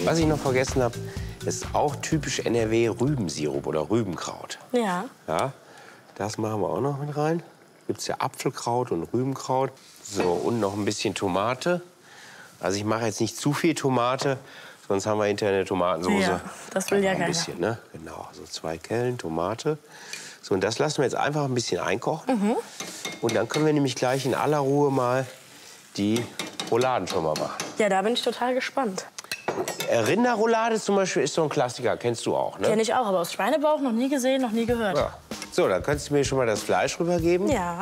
Was ich noch vergessen habe, ist auch typisch NRW Rübensirup oder Rübenkraut. Ja. Ja, das machen wir auch noch mit rein. Gibt es ja Apfelkraut und Rübenkraut. So, und noch ein bisschen Tomate. Also ich mache jetzt nicht zu viel Tomate, sonst haben wir hinterher eine Tomatensauce. Ja, das will ja ein keiner. bisschen, ne? Genau, so 2 Kellen Tomate. So, und das lassen wir jetzt einfach ein bisschen einkochen. Und dann können wir nämlich gleich in aller Ruhe mal die Rouladen schon mal machen. Ja, da bin ich total gespannt. Rinderroulade zum Beispiel ist so ein Klassiker, kennst du auch, ne? Kenne ich auch, aber aus Schweinebauch noch nie gesehen, noch nie gehört. Ja. So, dann könntest du mir schon mal das Fleisch rübergeben. Ja.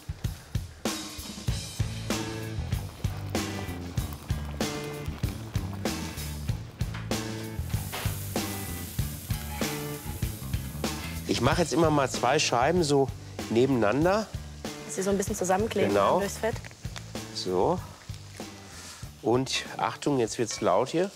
Ich mache jetzt immer mal 2 Scheiben so nebeneinander. Dass sie so ein bisschen zusammenkleben Genau. durchs Fett. So. Und Achtung, jetzt wird's laut hier.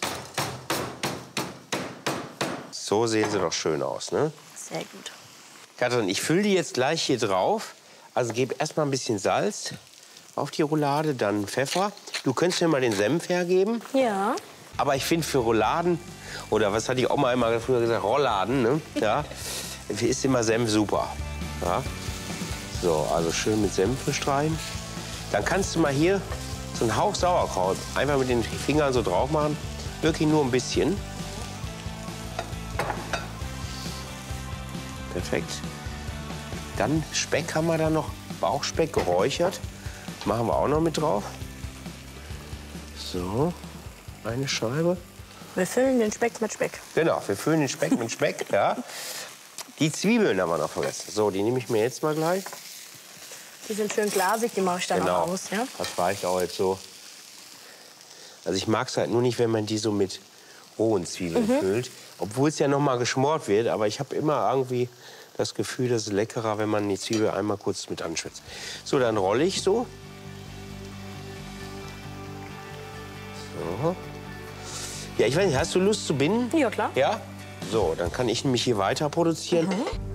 So sehen sie doch schön aus, ne? Sehr gut. Katrin, ich fülle die jetzt gleich hier drauf. Also gebe erstmal ein bisschen Salz auf die Roulade, dann Pfeffer. Du könntest mir mal den Senf hergeben. Ja. Aber ich finde für Rouladen, oder was hatte ich auch mal einmal früher gesagt, Rolladen, ne? Ja, ist immer Senf super. Ja. So, also schön mit Senf bestreuen. Dann kannst du mal hier so einen Hauch Sauerkraut einfach mit den Fingern so drauf machen. Wirklich nur ein bisschen. Perfekt. Dann Speck haben wir da noch, Bauchspeck geräuchert. Machen wir auch noch mit drauf. So, eine Scheibe. Wir füllen den Speck mit Speck. Genau, wir füllen den Speck mit Speck. Ja. Die Zwiebeln haben wir noch vergessen. So, die nehme ich mir jetzt mal gleich. Die sind schön glasig, die mache ich dann Genau, auch aus. Ja? das reicht auch jetzt so. Also ich mag es halt nur nicht, wenn man die so mit rohen Zwiebeln füllt. Obwohl es ja noch mal geschmort wird, aber ich habe immer irgendwie das Gefühl, das ist leckerer, wenn man die Zwiebel einmal kurz mit anschwitzt. So, dann rolle ich so. So. Ja, ich weiß nicht, hast du Lust zu binden? Ja, klar. Ja? So, dann kann ich nämlich hier weiter produzieren.